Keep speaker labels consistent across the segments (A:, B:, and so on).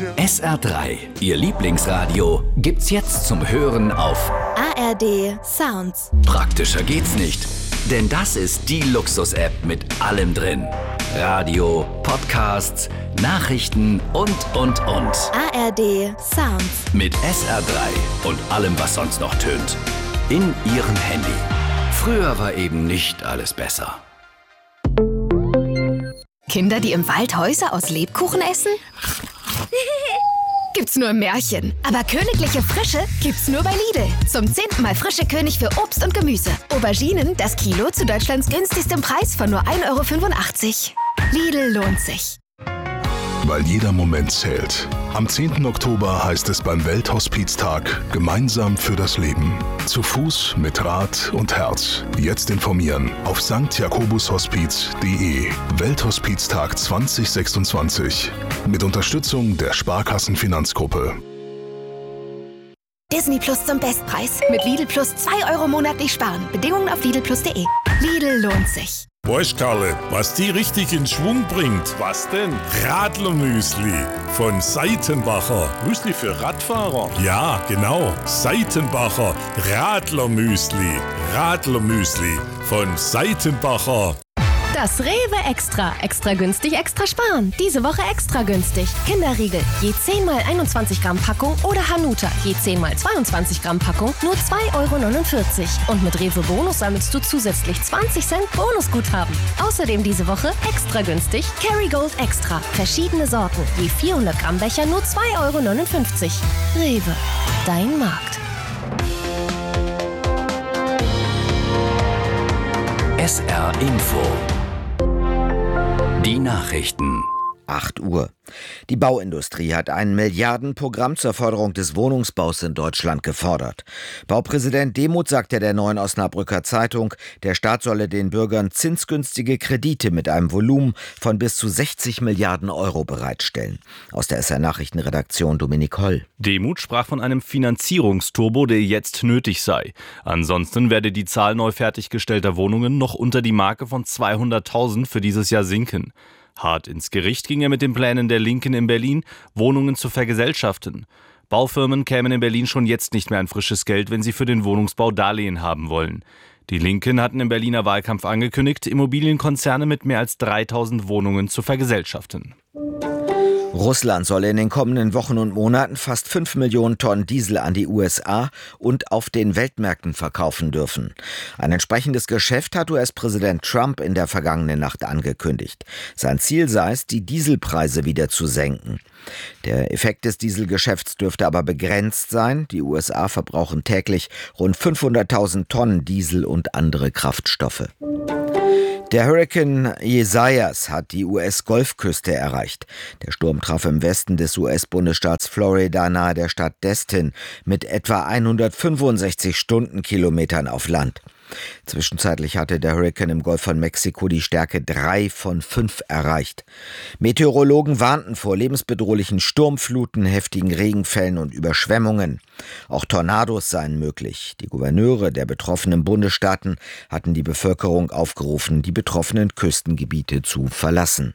A: SR3, Ihr Lieblingsradio, gibt's jetzt zum Hören auf
B: ARD Sounds.
A: Praktischer geht's nicht, denn das ist die Luxus-App mit allem drin. Radio, Podcasts, Nachrichten und.
B: ARD Sounds.
A: Mit SR3 und allem, was sonst noch tönt. In Ihrem Handy. Früher war eben nicht alles besser.
C: Kinder, die im Wald Häuser aus Lebkuchen essen? Gibt's nur im Märchen. Aber königliche Frische gibt's nur bei Lidl. Zum 10. Mal frische König für Obst und Gemüse. Auberginen, das Kilo zu Deutschlands günstigstem Preis von nur 1,85 €. Lidl lohnt sich.
D: Weil jeder Moment zählt. Am 10. Oktober heißt es beim Welthospiztag Gemeinsam für das Leben. Zu Fuß, mit Rad und Herz. Jetzt informieren auf stjakobushospiz.de. Welthospiztag 2026. Mit Unterstützung der Sparkassenfinanzgruppe.
C: Disney Plus zum Bestpreis. Mit Lidl Plus 2 € monatlich sparen. Bedingungen auf lidlplus.de. Lidl lohnt sich.
E: Weißt Karle, was die richtig in Schwung bringt? Was denn? Radlermüsli von Seitenbacher. Müsli für Radfahrer? Ja, genau. Seitenbacher Radlermüsli. Radlermüsli von Seitenbacher.
F: Das Rewe Extra. Extra günstig, extra sparen. Diese Woche extra günstig. Kinderriegel, je 10 mal 21 Gramm Packung oder Hanuta, je 10 mal 22 Gramm Packung, nur 2,49 €. Und mit Rewe Bonus sammelst du zusätzlich 20 Cent Bonusguthaben. Außerdem diese Woche extra günstig Kerrygold Extra. Verschiedene Sorten, je 400 Gramm Becher, nur 2,59 €. Rewe, dein Markt.
A: SR Info. Die Nachrichten.
G: 8 Uhr. Die Bauindustrie hat ein Milliardenprogramm zur Förderung des Wohnungsbaus in Deutschland gefordert. Baupräsident Demuth sagte der Neuen Osnabrücker Zeitung, der Staat solle den Bürgern zinsgünstige Kredite mit einem Volumen von bis zu 60 Milliarden € bereitstellen. Aus der SR-Nachrichtenredaktion Dominik Holl.
H: Demuth sprach von einem Finanzierungsturbo, der jetzt nötig sei. Ansonsten werde die Zahl neu fertiggestellter Wohnungen noch unter die Marke von 200.000 für dieses Jahr sinken. Hart ins Gericht ging er mit den Plänen der Linken in Berlin, Wohnungen zu vergesellschaften. Baufirmen kämen in Berlin schon jetzt nicht mehr an frisches Geld, wenn sie für den Wohnungsbau Darlehen haben wollen. Die Linken hatten im Berliner Wahlkampf angekündigt, Immobilienkonzerne mit mehr als 3.000 Wohnungen zu vergesellschaften.
G: Russland soll in den kommenden Wochen und Monaten fast 5 Millionen Tonnen Diesel an die USA und auf den Weltmärkten verkaufen dürfen. Ein entsprechendes Geschäft hat US-Präsident Trump in der vergangenen Nacht angekündigt. Sein Ziel sei es, die Dieselpreise wieder zu senken. Der Effekt des Dieselgeschäfts dürfte aber begrenzt sein. Die USA verbrauchen täglich rund 500.000 Tonnen Diesel und andere Kraftstoffe. Der Hurrikan Isaias hat die US-Golfküste erreicht. Der Sturm traf im Westen des US-Bundesstaats Florida nahe der Stadt Destin mit etwa 165 Stundenkilometern auf Land. Zwischenzeitlich hatte der Hurrikan im Golf von Mexiko die Stärke 3 von 5 erreicht. Meteorologen warnten vor lebensbedrohlichen Sturmfluten, heftigen Regenfällen und Überschwemmungen. Auch Tornados seien möglich. Die Gouverneure der betroffenen Bundesstaaten hatten die Bevölkerung aufgerufen, die betroffenen Küstengebiete zu verlassen.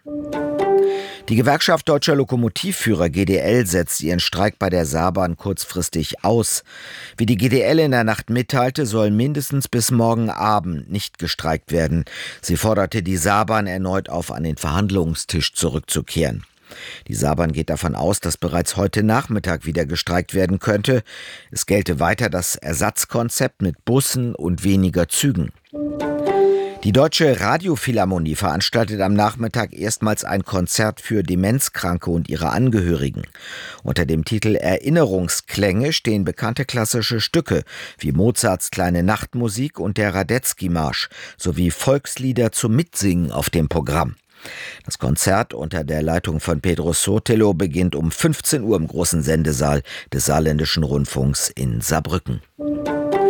G: Die Gewerkschaft Deutscher Lokomotivführer GDL setzt ihren Streik bei der Saarbahn kurzfristig aus. Wie die GDL in der Nacht mitteilte, soll mindestens bis morgen Abend nicht gestreikt werden. Sie forderte die Saarbahn erneut auf, an den Verhandlungstisch zurückzukehren. Die Saarbahn geht davon aus, dass bereits heute Nachmittag wieder gestreikt werden könnte. Es gelte weiter das Ersatzkonzept mit Bussen und weniger Zügen. Die Deutsche Radiophilharmonie veranstaltet am Nachmittag erstmals ein Konzert für Demenzkranke und ihre Angehörigen. Unter dem Titel Erinnerungsklänge stehen bekannte klassische Stücke wie Mozarts Kleine Nachtmusik und der Radetzky-Marsch sowie Volkslieder zum Mitsingen auf dem Programm. Das Konzert unter der Leitung von Pedro Sotelo beginnt um 15 Uhr im großen Sendesaal des Saarländischen Rundfunks in Saarbrücken.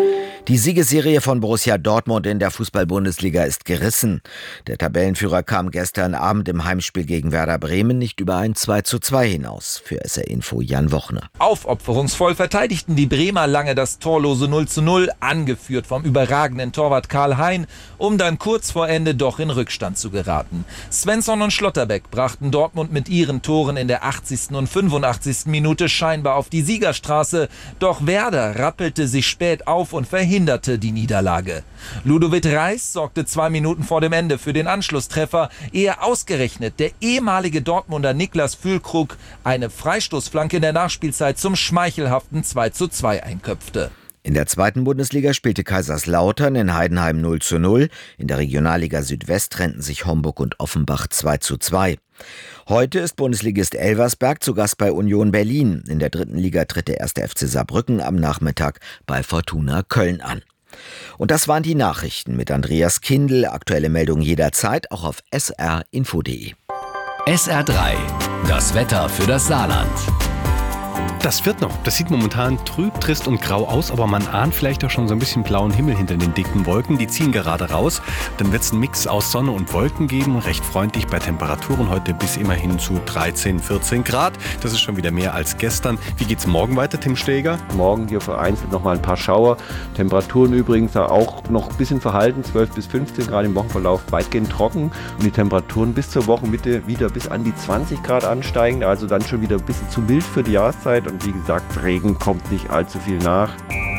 G: Die Siegesserie von Borussia Dortmund in der Fußball-Bundesliga ist gerissen. Der Tabellenführer kam gestern Abend im Heimspiel gegen Werder Bremen nicht über ein 2:2 hinaus. Für SR Info Jan Wochner.
I: Aufopferungsvoll verteidigten die Bremer lange das torlose 0:0, angeführt vom überragenden Torwart Karl Hein, um dann kurz vor Ende doch in Rückstand zu geraten. Svensson und Schlotterbeck brachten Dortmund mit ihren Toren in der 80. und 85. Minute scheinbar auf die Siegerstraße. Doch Werder rappelte sich spät auf und verhinderte die Niederlage. Ludovic Reis sorgte 2 Minuten vor dem Ende für den Anschlusstreffer, ehe ausgerechnet der ehemalige Dortmunder Niklas Füllkrug eine Freistoßflanke in der Nachspielzeit zum schmeichelhaften 2:2 einköpfte.
G: In der zweiten Bundesliga spielte Kaiserslautern in Heidenheim 0:0. In der Regionalliga Südwest trennten sich Homburg und Offenbach 2:2. Heute ist Bundesligist Elversberg zu Gast bei Union Berlin. In der dritten Liga tritt der 1. FC Saarbrücken am Nachmittag bei Fortuna Köln an. Und das waren die Nachrichten mit Andreas Kindl. Aktuelle Meldungen jederzeit, auch auf srinfo.de.
A: SR3, das Wetter für das Saarland.
J: Das wird noch. Das sieht momentan trüb, trist und grau aus, aber man ahnt vielleicht auch schon so ein bisschen blauen Himmel hinter den dicken Wolken. Die ziehen gerade raus. Dann wird es einen Mix aus Sonne und Wolken geben. Recht freundlich bei Temperaturen heute bis immerhin zu 13, 14 Grad. Das ist schon wieder mehr als gestern. Wie geht's morgen weiter, Tim Steger?
K: Morgen hier vereinzelt noch mal ein paar Schauer. Temperaturen übrigens auch noch ein bisschen verhalten. 12 bis 15 Grad im Wochenverlauf, weitgehend trocken. Und die Temperaturen bis zur Wochenmitte wieder bis an die 20 Grad ansteigen. Also dann schon wieder ein bisschen zu mild für die Jahreszeit. Und wie gesagt, Regen kommt nicht allzu viel nach.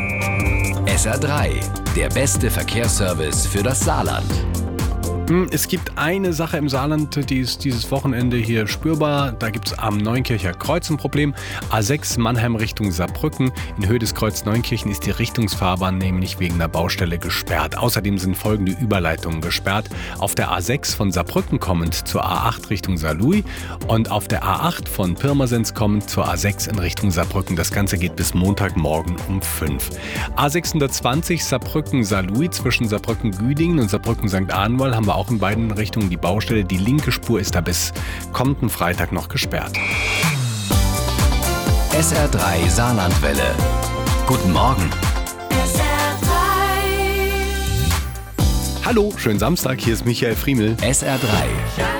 A: SR3, der beste Verkehrsservice für das Saarland.
J: Es gibt eine Sache im Saarland, die ist dieses Wochenende hier spürbar. Da gibt es am Neunkircher Kreuz ein Problem. A6 Mannheim Richtung Saarbrücken. In Höhe des Kreuz Neunkirchen ist die Richtungsfahrbahn nämlich wegen einer Baustelle gesperrt. Außerdem sind folgende Überleitungen gesperrt. Auf der A6 von Saarbrücken kommend zur A8 Richtung Saarlouis und auf der A8 von Pirmasens kommend zur A6 in Richtung Saarbrücken. Das Ganze geht bis Montagmorgen um 5. A620 Saarbrücken-Saarlouis zwischen Saarbrücken-Güdingen und Saarbrücken-St. Ahnwald haben wir auch in beiden Richtungen die Baustelle. Die linke Spur ist da bis kommenden Freitag noch gesperrt.
A: SR3 Saarlandwelle. Guten Morgen.
L: SR3.
J: Hallo, schönen Samstag, hier ist Michael Friemel.
A: SR3.